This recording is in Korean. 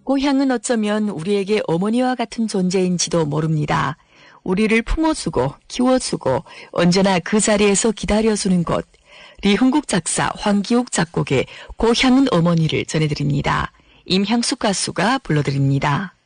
고향은 어쩌면 우리에게 어머니와 같은 존재인지도 모릅니다. 우리를 품어주고 키워주고 언제나 그 자리에서 기다려주는 곳. 리흥국 작사 황기욱 작곡의 고향은 어머니를 전해드립니다. 임향숙 가수가 불러드립니다.